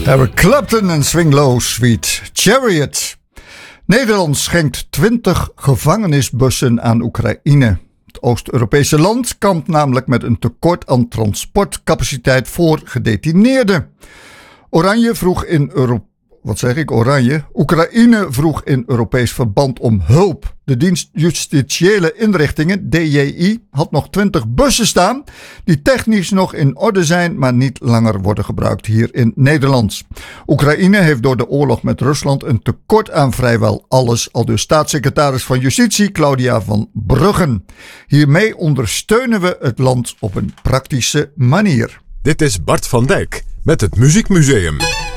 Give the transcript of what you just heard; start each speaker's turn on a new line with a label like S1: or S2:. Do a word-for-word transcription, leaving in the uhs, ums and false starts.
S1: Eric Clapton en Swing Low, Sweet Chariot. Nederland schenkt twintig gevangenisbussen aan Oekraïne. Het Oost-Europese land kampt namelijk met een tekort aan transportcapaciteit voor gedetineerden. Oranje vroeg in Europa. Wat zeg ik, Oranje? Oekraïne vroeg in Europees verband om hulp. De dienst Justitiële Inrichtingen, D J I, had nog twintig bussen staan die technisch nog in orde zijn, maar niet langer worden gebruikt hier in Nederland. Oekraïne heeft door de oorlog met Rusland een tekort aan vrijwel alles, aldus staatssecretaris van Justitie Claudia van Bruggen. Hiermee ondersteunen we het land op een praktische manier.
S2: Dit is Bart van Dijk met het Muziekmuseum.